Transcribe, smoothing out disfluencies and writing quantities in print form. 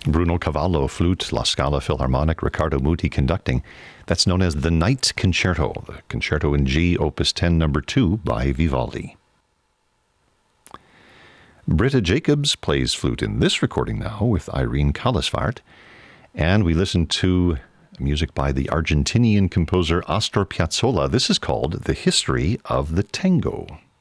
Bruno Cavallo, flute, La Scala Philharmonic, Riccardo Muti conducting. That's known as the Night Concerto, the Concerto in G, Opus 10, number 2 by Vivaldi. Britta Jacobs plays flute in this recording now with Irene Kallisvaart. And we listen to music by the Argentinian composer Astor Piazzolla. This is called The History of the Tango.